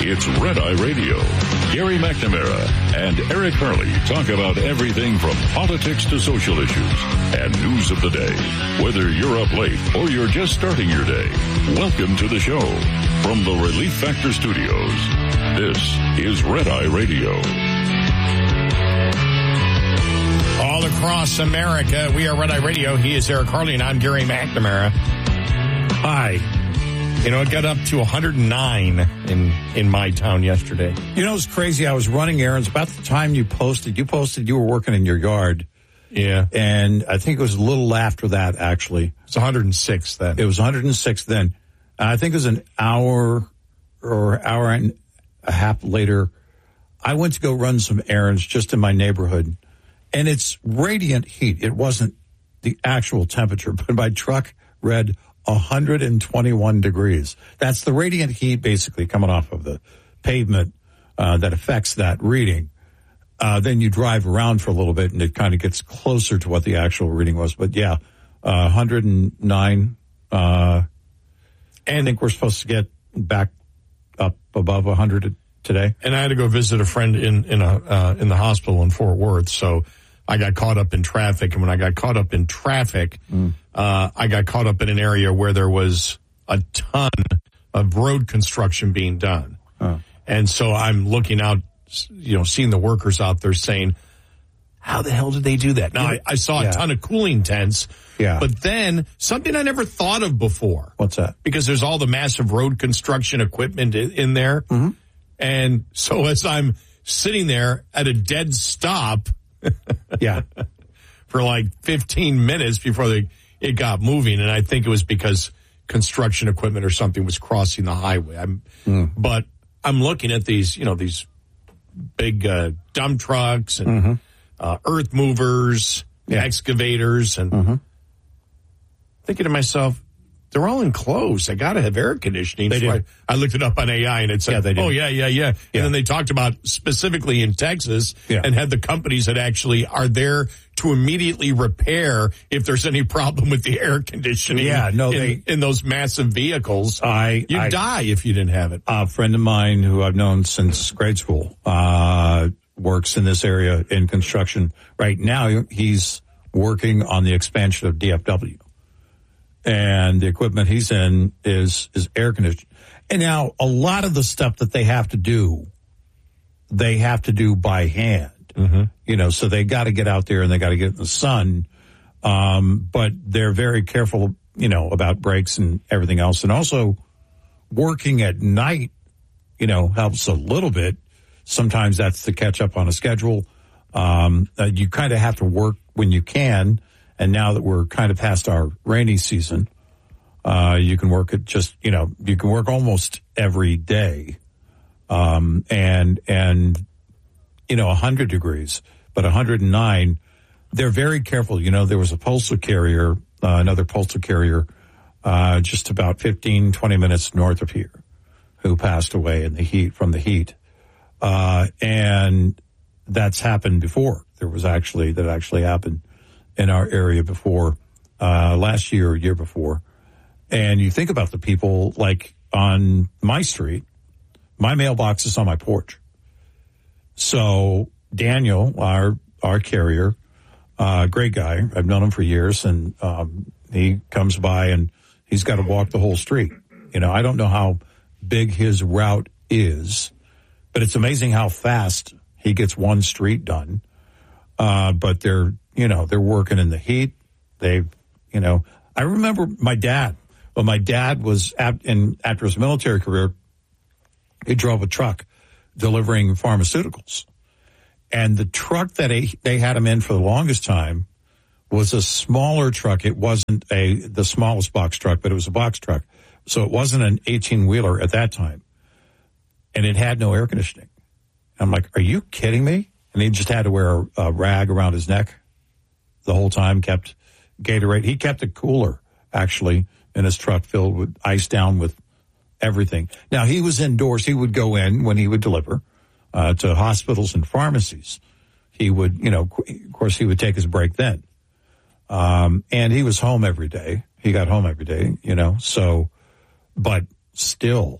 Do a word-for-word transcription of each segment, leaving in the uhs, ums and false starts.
It's Red Eye Radio. Gary McNamara and Eric Harley talk about everything from politics to social issues and news of the day. Whether you're up late or you're just starting your day, welcome to the show. From the Relief Factor Studios, this is Red Eye Radio. All across America, we are Red Eye Radio. He is Eric Harley, and I'm Gary McNamara. Hi. You know, it got up to one hundred nine in, in my town yesterday. You know, it's crazy. I was running errands about the time you posted. You posted you were working in your yard. Yeah. And I think it was a little after that, actually. It's one hundred six then. It was one hundred six then. I think it was an hour or hour and a half later. I went to go run some errands just in my neighborhood. And it's radiant heat. It wasn't the actual temperature, but my truck read one hundred twenty-one degrees. That's the radiant heat basically coming off of the pavement uh, that affects that reading. Uh, then you drive around for a little bit and it kind of gets closer to what the actual reading was. But yeah, uh, one hundred nine. Uh, and I think we're supposed to get back up above one hundred today. And I had to go visit a friend in, in, a, uh, in the hospital in Fort Worth. So I got caught up in traffic. And when I got caught up in traffic, mm. Uh, I got caught up in an area where there was a ton of road construction being done. Oh. And so I'm looking out, you know, seeing the workers out there saying, how the hell did they do that? Now, I, I saw yeah. a ton of cooling tents, yeah. but then something I never thought of before. What's that? Because there's all the massive road construction equipment in, in there. Mm-hmm. And so as I'm sitting there at a dead stop yeah, for like fifteen minutes before they... it got moving, and I think it was because construction equipment or something was crossing the highway. I'm, mm. But I'm looking at these, you know, these big uh, dump trucks and mm-hmm. uh, earth movers, yeah. excavators, and mm-hmm. thinking to myself, they're all enclosed. They got to have air conditioning. They so do. I, I looked it up on A I, and it said, yeah, they do. oh, yeah, yeah, yeah, yeah. And then they talked about specifically in Texas yeah. and had the companies that actually are there to immediately repair if there's any problem with the air conditioning yeah, no, in, they, in those massive vehicles. I, You'd I, die if you didn't have it. A friend of mine who I've known since grade school uh, works in this area in construction. Right now, he's working on the expansion of D F W. And the equipment he's in is, is air conditioned. And now a lot of the stuff that they have to do, they have to do by hand. Mm-hmm. You know, so they got to get out there and they got to get in the sun. Um, but they're very careful, you know, about breaks and everything else. And also working at night, you know, helps a little bit. Sometimes that's to catch up on a schedule. Um, uh, you kind of have to work when you can. And now that we're kind of past our rainy season, uh, you can work at just, you know, you can work almost every day. Um, and, and, you know, one hundred degrees, but one hundred nine, they're very careful. You know, there was a postal carrier, uh, another postal carrier, uh, just about fifteen, twenty minutes north of here who passed away in the heat, from the heat. Uh, and that's happened before. There was actually, that actually happened in our area before, uh, last year or year before. And you think about the people like on my street, my mailbox is on my porch. So Daniel, our, our carrier, uh, great guy. I've known him for years, and, um, he comes by and he's got to walk the whole street. You know, I don't know how big his route is, but it's amazing how fast he gets one street done. Uh, but they're, you know, they're working in the heat. They've, you know, I remember my dad. Well, my dad was at, in, after his military career, he drove a truck delivering pharmaceuticals. And the truck that he, they had him in for the longest time was a smaller truck. It wasn't a, the smallest box truck, but it was a box truck. So it wasn't an eighteen wheeler at that time. And it had no air conditioning. I'm like, are you kidding me? And he just had to wear a, a rag around his neck the whole time, kept Gatorade. He kept a cooler, actually, in his truck filled with ice down with everything. Now, he was indoors. He would go in when he would deliver uh, to hospitals and pharmacies. He would, you know, of course, he would take his break then. Um, and he was home every day. He got home every day, you know, so, but still,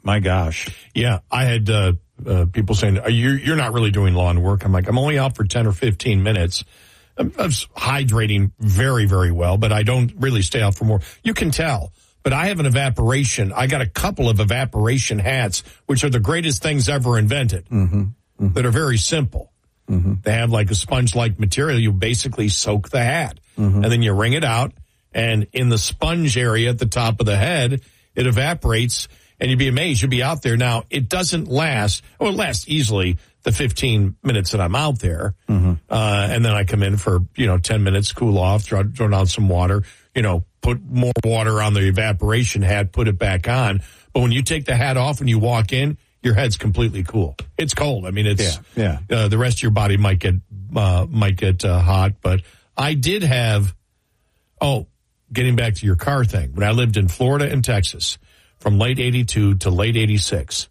My gosh. Yeah, I had uh, uh, people saying, Are you, you're not really doing lawn work. I'm like, I'm only out for ten or fifteen minutes. I'm, I'm hydrating very, very well, but I don't really stay out for more. You can tell. But I have an evaporation. I got a couple of evaporation hats, which are the greatest things ever invented, mm-hmm. Mm-hmm. that are very simple. Mm-hmm. They have like a sponge-like material. You basically soak the hat, mm-hmm. and then you wring it out, and in the sponge area at the top of the head, it evaporates, and you'd be amazed. You'll be out there. Now, it doesn't last, or it lasts easily the fifteen minutes that I'm out there, mm-hmm. uh, and then I come in for, you know, ten minutes, cool off, throw, throw down some water, you know, put more water on the evaporation hat, put it back on. But when you take the hat off and you walk in, your head's completely cool. It's cold. I mean, it's, yeah, yeah. Uh, the rest of your body might get, uh, might get, uh, hot, but I did have, oh, getting back to your car thing, when I lived in Florida and Texas from late eighty-two to late eighty-six,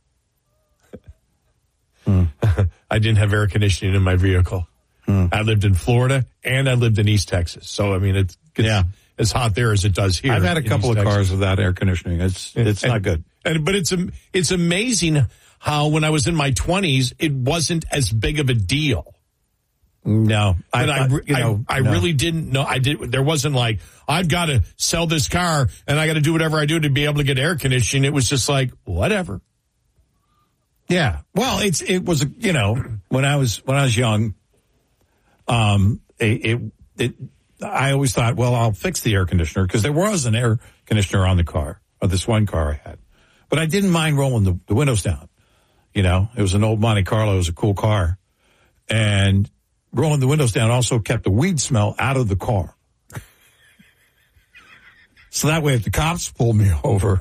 mm. I didn't have air conditioning in my vehicle. Mm. I lived in Florida and I lived in East Texas. So, I mean, it gets yeah. as hot there as it does here. I've had a couple East of Texas. cars without air conditioning. It's, it's and, not good. And, but it's, it's amazing how when I was in my twenties, it wasn't as big of a deal. No, I, and I, I, you know, I, I no. really didn't know. I did. There wasn't like, I've got to sell this car and I got to do whatever I do to be able to get air conditioning. It was just like, whatever. Yeah. Well, it's, it was, you know, when I was, when I was young, um, it, it, it I always thought, well, I'll fix the air conditioner because there was an air conditioner on the car, or this one car I had, but I didn't mind rolling the, the windows down. You know, it was an old Monte Carlo. It was a cool car, and rolling the windows down also kept the weed smell out of the car. So that way, if the cops pulled me over,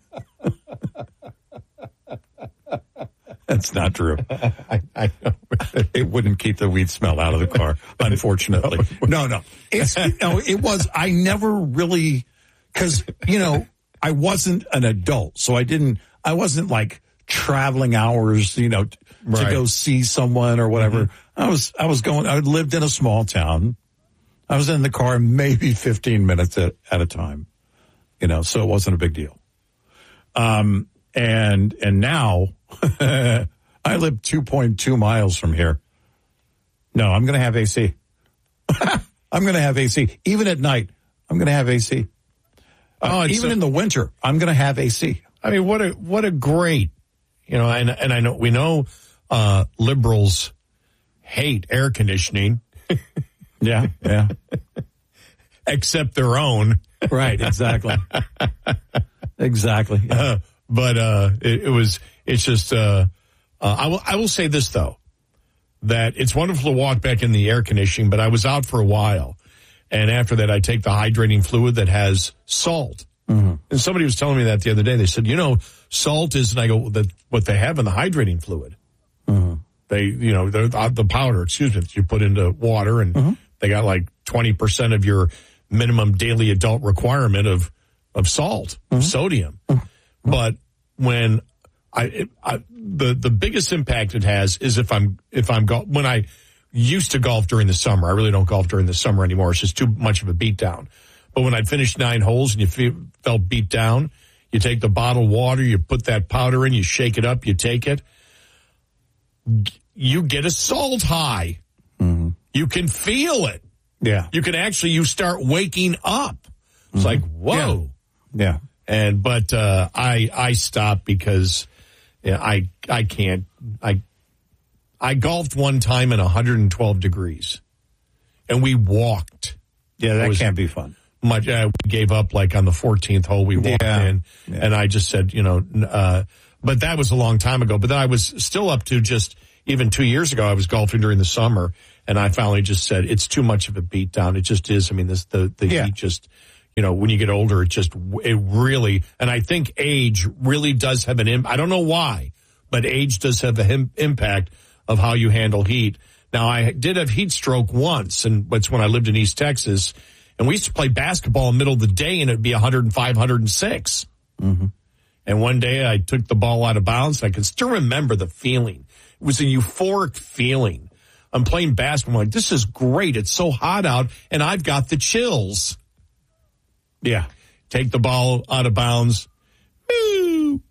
that's not true. I, I know. It wouldn't keep the weed smell out of the car, unfortunately. No, no. It's, you know, it was, I never really, cause, you know, I wasn't an adult, so I didn't, I wasn't like traveling hours, you know, t- right. to go see someone or whatever. Mm-hmm. I was, I was going, I lived in a small town. I was in the car maybe fifteen minutes at, at a time, you know, so it wasn't a big deal. Um, and, and now I live two point two miles from here. No, I'm going to have A C. I'm going to have A C. Even at night, I'm going to have A C. Uh, oh, even a, in the winter, I'm going to have A C. I mean, what a, what a great, you know, and, and I know, we know, uh, liberals hate air conditioning. Yeah, yeah. Except their own. Right, exactly. Exactly. Yeah. Uh, but, uh, it, it was, it's just, uh, uh, I will, I will say this though, that it's wonderful to walk back in the air conditioning, but I was out for a while. And after that, I take the hydrating fluid that has salt. Mm-hmm. And somebody was telling me that the other day. They said, you know, salt is, and I go, that what they have in the hydrating fluid. Mm-hmm. They, you know, the, the powder, excuse me, that you put into water, and mm-hmm. they got like twenty percent of your minimum daily adult requirement of, of salt, mm-hmm. sodium. Mm-hmm. But when I, it, I, the, the biggest impact it has is if I'm, if I'm, go- when I used to golf during the summer, I really don't golf during the summer anymore. It's just too much of a beat down. But when I'd finished nine holes and you feel, felt beat down, you take the bottled water, you put that powder in, you shake it up, you take it. You get a salt high. Mm-hmm. You can feel it. Yeah. You can actually, you start waking up. It's mm-hmm. like, whoa. Yeah. yeah. And, but, uh, I, I stopped because yeah, I, I can't, I, I golfed one time in one hundred twelve degrees and we walked. Yeah, that was, can't be fun. Much, uh, we gave up like on the fourteenth hole. We walked yeah. in yeah. and I just said, you know, uh, but that was a long time ago. But then I was still up to just even two years ago, I was golfing during the summer and I finally just said, it's too much of a beat down. It just is. I mean, this, the, the yeah. heat just, you know, when you get older, it just, it really, and I think age really does have an impact. I don't know why, but age does have an impact of how you handle heat. Now, I did have heat stroke once, and it's when I lived in East Texas, and we used to play basketball in the middle of the day, and it'd be one hundred five, one hundred six. Mm-hmm. And one day I took the ball out of bounds. I can still remember the feeling. It was a euphoric feeling. I'm playing basketball. I'm like, this is great. It's so hot out, and I've got the chills. Yeah. Take the ball out of bounds. Woo!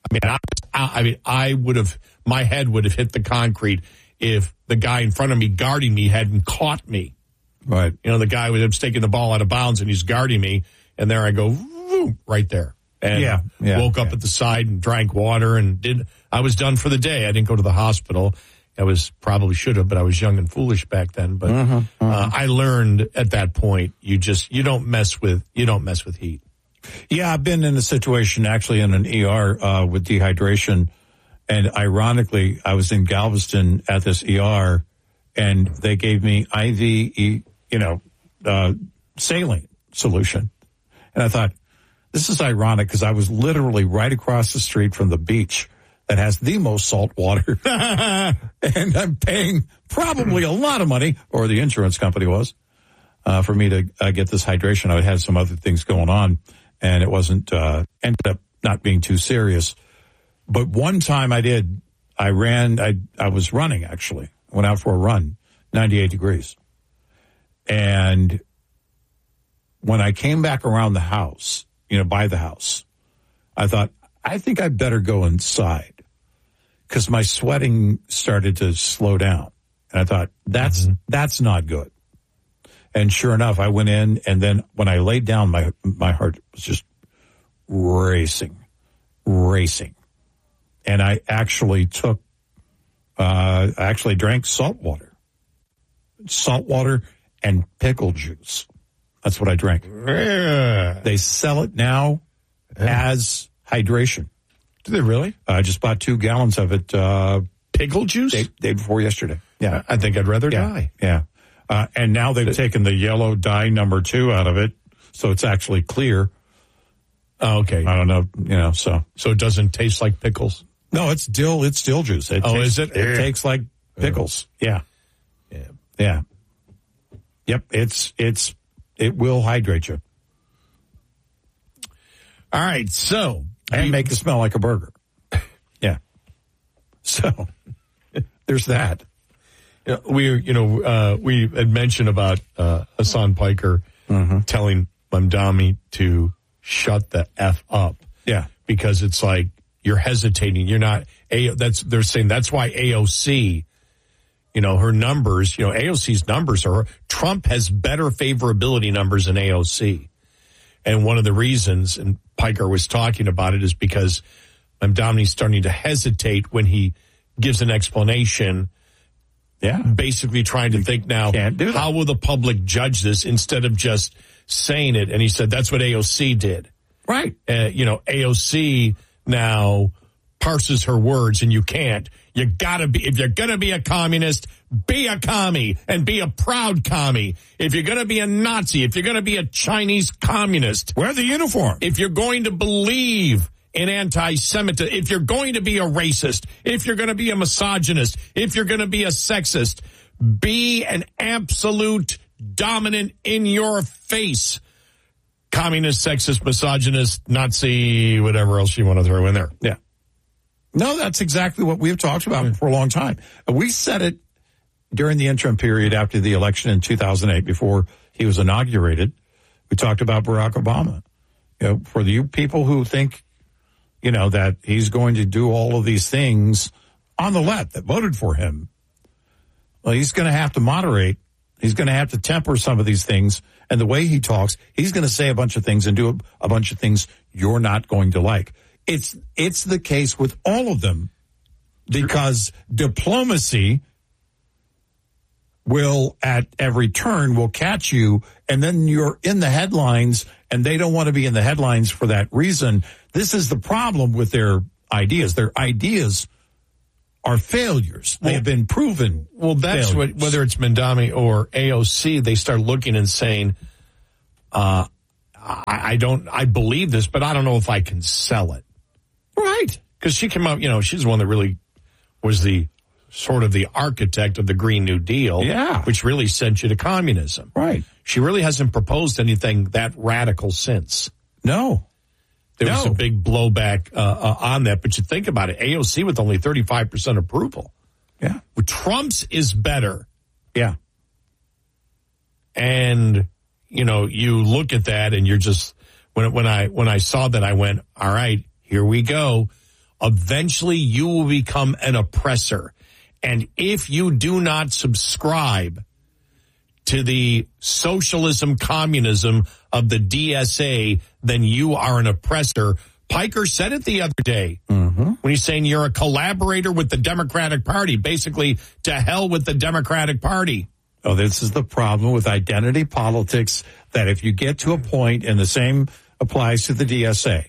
I mean, I, I mean, I would have, my head would have hit the concrete if the guy in front of me guarding me hadn't caught me. Right. You know, the guy was taking the ball out of bounds and he's guarding me, and there I go, whoop, right there. And yeah, yeah, woke up yeah. at the side and drank water and did. I was done for the day. I didn't go to the hospital. I was probably should have, but I was young and foolish back then. But uh-huh, uh-huh. Uh, I learned at that point, you just you don't mess with you don't mess with heat. Yeah, I've been in a situation actually in an E R uh, with dehydration, and ironically, I was in Galveston at this E R, and they gave me I V, you know, uh, saline solution, and I thought, this is ironic because I was literally right across the street from the beach that has the most salt water. And I'm paying probably a lot of money, or the insurance company was, uh, for me to uh, get this hydration. I had some other things going on, and it wasn't, uh, ended up not being too serious. But one time I did, I ran, I, I was running actually, went out for a run, ninety-eight degrees. And when I came back around the house, you know, by the house, I thought, I think I better go inside because my sweating started to slow down. And I thought, that's, mm-hmm. that's not good. And sure enough, I went in, and then when I laid down, my, my heart was just racing, racing. And I actually took, uh, I actually drank salt water, salt water and pickle juice. That's what I drank. Yeah. They sell it now yeah. as hydration. Do they really? I just bought two gallons of it. Uh, Pickle juice? Day, day before yesterday. Yeah. I think I'd rather yeah. die. Yeah. Uh, and now they've it, taken the yellow dye number two out of it, so it's actually clear. Oh, okay. I don't know, you know, so. So it doesn't taste like pickles? No, it's dill, it's dill juice. It oh, tastes, is it? It yeah. tastes like pickles. Yeah. Yeah. Yeah. Yep. It's, it's, it will hydrate you. All right. So. And you, make it smell like a burger. Yeah. So there's that. Yeah, we, you know, uh, we had mentioned about uh, Hassan Piker mm-hmm. telling Mamdani to shut the F up. Yeah. Because it's like you're hesitating. You're not, A, that's, they're saying that's why A O C, you know, her numbers, you know, A O C's numbers are, Trump has better favorability numbers than A O C. And one of the reasons, and Piker was talking about it, is because Mamdani's starting to hesitate when he gives an explanation. Yeah. Basically trying to think now, how will the public judge this instead of just saying it? And he said that's what A O C did. Right. Uh, you know, A O C now parses her words, and you can't. You gotta be, if you're gonna be a communist, be a commie and be a proud commie. If you're gonna be a Nazi, if you're gonna be a Chinese communist, wear the uniform. If you're going to believe in anti-Semitism, if you're going to be a racist, if you're going to be a misogynist, if you're going to be a sexist, be an absolute dominant in your face communist, sexist, misogynist, Nazi, whatever else you want to throw in there. Yeah. No, that's exactly what we've talked about yeah. for a long time. We said it during the interim period after the election in two thousand eight, before he was inaugurated. We talked about Barack Obama. You know, for you people who think, you know, that he's going to do all of these things on the left that voted for him, well, he's going to have to moderate. He's going to have to temper some of these things. And the way he talks, he's going to say a bunch of things and do a, a bunch of things you're not going to like. It's, it's the case with all of them, because diplomacy will at every turn will catch you, and then you're in the headlines, and they don't want to be in the headlines for that reason. This is the problem with their ideas. Their ideas are failures. They well, have been proven. Well, that's failures. What, whether it's Mamdani or A O C, they start looking and saying, uh, I, I don't, I believe this, but I don't know if I can sell it. Right. Because she came out, you know, she's the one that really was the sort of the architect of the Green New Deal. Yeah. Which really sent you to communism. Right. She really hasn't proposed anything that radical since. No. There no. was a big blowback uh, uh, on that, but you think about it, A O C with only thirty-five percent approval. Yeah. Trump's is better. Yeah. And, you know, you look at that and you're just, when when I when I saw that, I went, all right, here we go. eventually you will become an oppressor. And if you do not subscribe to the socialism, communism of the D S A, then you are an oppressor. Piker said it the other day mm-hmm. when he's saying you're a collaborator with the Democratic Party, basically to hell with the Democratic Party. Oh, this is the problem with identity politics, that if you get to a point, and the same applies to the D S A,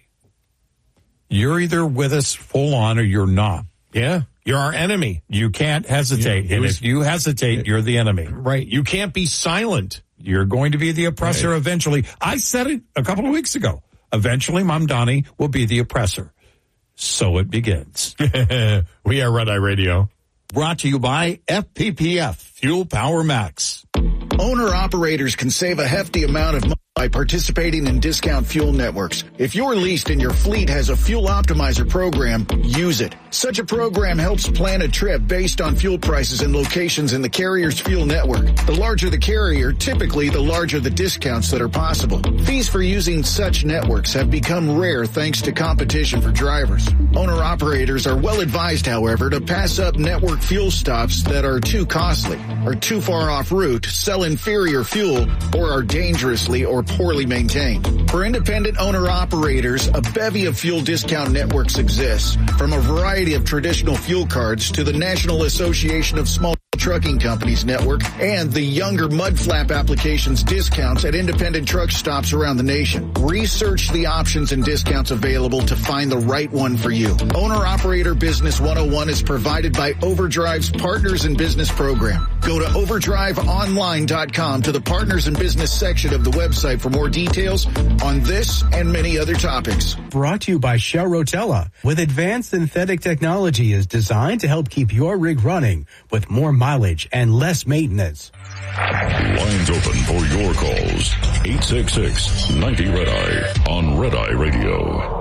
you're either with us full on or you're not. Yeah. You're our enemy. You can't hesitate. Yeah, and was, if you hesitate, you're the enemy. Right. You can't be silent. You're going to be the oppressor right. eventually. I said it a couple of weeks ago. Eventually, Mamdani will be the oppressor. So it begins. We are Red Eye Radio. Brought to you by F P P F, Fuel Power Max. Owner-operators can save a hefty amount of money by participating in discount fuel networks. If you're leased and your fleet has a fuel optimizer program, use it. Such a program helps plan a trip based on fuel prices and locations in the carrier's fuel network. The larger the carrier, typically the larger the discounts that are possible. Fees for using such networks have become rare thanks to competition for drivers. Owner-operators are well advised, however, to pass up network fuel stops that are too costly, are too far off route, sell inferior fuel, or are dangerously or poorly maintained. For independent owner-operators, a bevy of fuel discount networks exists, from a variety of traditional fuel cards to the National Association of Small Trucking Companies network and the younger mudflap applications discounts at independent truck stops around the nation. Research the options and discounts available to find the right one for you. Owner-Operator Business one oh one is provided by Overdrive's Partners in Business program. Go to overdrive online dot com to the Partners in Business section of the website for more details on this and many other topics. Brought to you by Shell Rotella. With advanced synthetic technology is designed to help keep your rig running with more mileage and less maintenance. Lines open for your calls. eight six six, ninety, red eye on Red Eye Radio.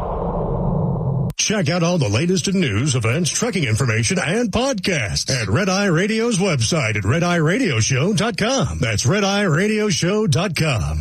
Check out all the latest in news, events, trucking information, and podcasts at Red Eye Radio's website at red eye radio show dot com. That's red eye radio show dot com.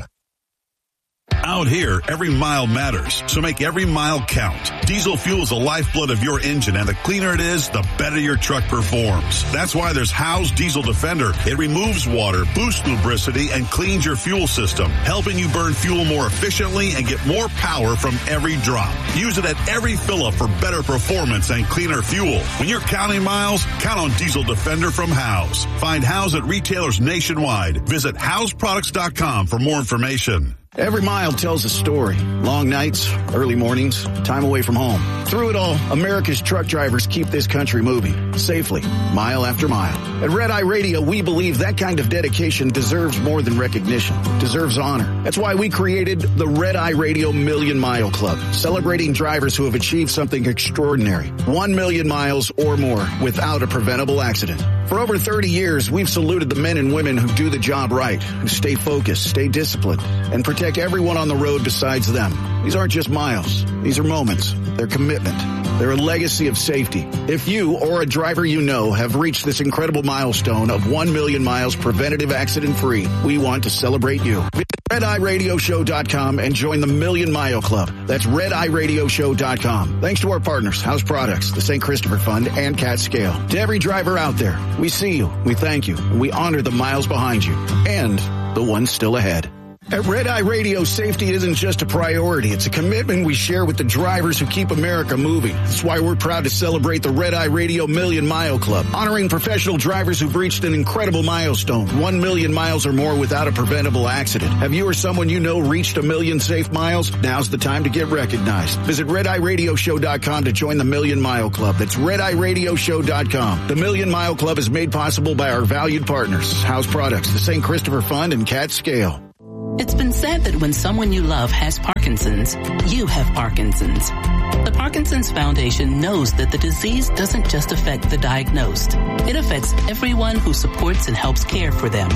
Out here, every mile matters, so make every mile count. Diesel fuel is the lifeblood of your engine, and the cleaner it is, the better your truck performs. That's why there's Howe's Diesel Defender. It removes water, boosts lubricity, and cleans your fuel system, helping you burn fuel more efficiently and get more power from every drop. Use it at every fill-up for better performance and cleaner fuel. When you're counting miles, count on Diesel Defender from Howe's. Find Howe's at retailers nationwide. Visit Howes Products dot com for more information. Every mile tells a story. Long nights, early mornings, time away from home. Through it all, America's truck drivers keep this country moving safely, mile after mile. At Red Eye Radio, we believe that kind of dedication deserves more than recognition, deserves honor. That's why we created the Red Eye Radio Million Mile Club, celebrating drivers who have achieved something extraordinary. One million miles or more without a preventable accident. For over thirty years, we've saluted the men and women who do the job right, who stay focused, stay disciplined, and protect everyone on the road besides them. These aren't just miles. These are moments. They're commitment. They're a legacy of safety. If you or a driver you know have reached this incredible milestone of one million miles preventative accident free, we want to celebrate you. Visit red eye radio show dot com and join the Million Mile Club. That's red eye radio show dot com. Thanks to our partners, House Products, the Saint Christopher Fund, and Cat Scale. To every driver out there, we see you, we thank you, and we honor the miles behind you and the ones still ahead. At Red Eye Radio, safety isn't just a priority. It's a commitment we share with the drivers who keep America moving. That's why we're proud to celebrate the Red Eye Radio Million Mile Club, honoring professional drivers who've reached an incredible milestone, one million miles or more without a preventable accident. Have you or someone you know reached a million safe miles? Now's the time to get recognized. Visit red eye radio show dot com to join the Million Mile Club. That's red eye radio show dot com. The Million Mile Club is made possible by our valued partners, House Products, the Saint Christopher Fund, and Cat Scale. It's been said that when someone you love has Parkinson's, you have Parkinson's. The Parkinson's Foundation knows that the disease doesn't just affect the diagnosed. It affects everyone who supports and helps care for them.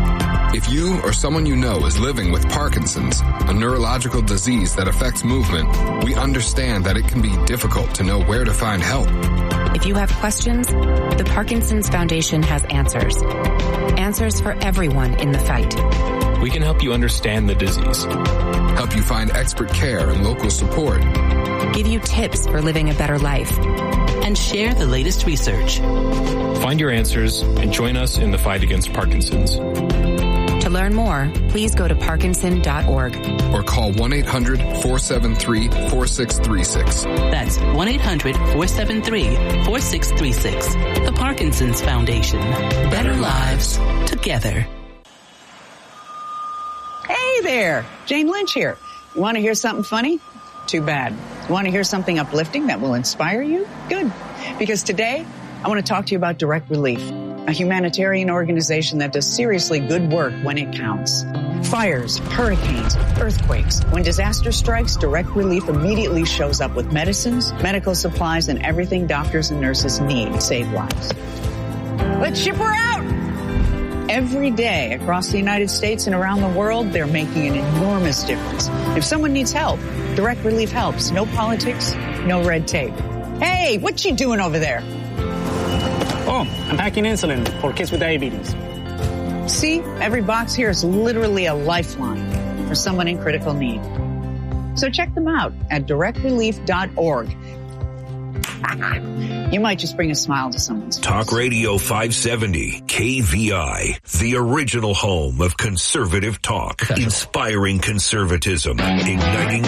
If you or someone you know is living with Parkinson's, a neurological disease that affects movement, we understand that it can be difficult to know where to find help. If you have questions, the Parkinson's Foundation has answers. Answers for everyone in the fight. We can help you understand the disease, help you find expert care and local support, give you tips for living a better life, and share the latest research. Find your answers and join us in the fight against Parkinson's. To learn more, please go to parkinson dot org. Or call one eight hundred four seven three four six three six. That's one eight hundred four seven three four six three six. The Parkinson's Foundation. Better lives together. Hey there, Jane Lynch here. You want to hear something funny? Too bad. You want to hear something uplifting that will inspire you? Good. Because today, I want to talk to you about Direct Relief, a humanitarian organization that does seriously good work when it counts. Fires, hurricanes, earthquakes. When disaster strikes, Direct Relief immediately shows up with medicines, medical supplies, and everything doctors and nurses need to save lives. Let's ship her out! Every day across the United States and around the world, they're making an enormous difference. If someone needs help, Direct Relief helps. No politics, no red tape. Hey, what you doing over there? Oh, I'm packing insulin for kids with diabetes. See, every box here is literally a lifeline for someone in critical need. So check them out at direct relief dot org. You might just bring a smile to someone's face. Talk Radio five seventy, K V I, the original home of conservative talk, inspiring conservatism, igniting